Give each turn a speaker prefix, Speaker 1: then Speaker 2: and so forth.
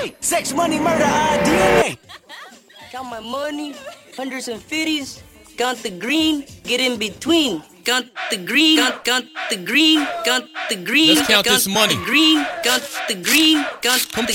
Speaker 1: Sex, money, murder, DNA.
Speaker 2: Count my money, hundreds and fifties. Count the green, get in between. Count the green, count the green, count the green.
Speaker 3: Let's count this money.
Speaker 2: The green, count the green, count
Speaker 3: Come
Speaker 2: the